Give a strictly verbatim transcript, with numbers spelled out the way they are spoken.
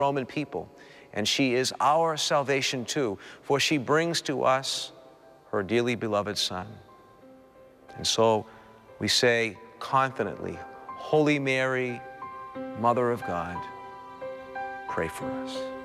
Roman people, and she is our salvation too, for she brings to us her dearly beloved Son. And so we say confidently, Holy Mary, Mother of God, pray for us.